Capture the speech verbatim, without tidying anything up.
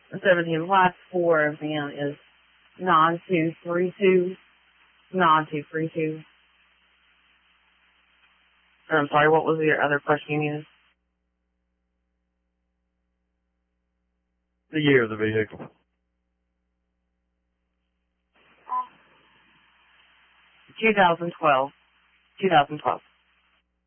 seventeen. The last four of them is nine two three two. nine two three two. I'm sorry, what was your other question you needed? The year of the vehicle. twenty twelve. twenty twelve.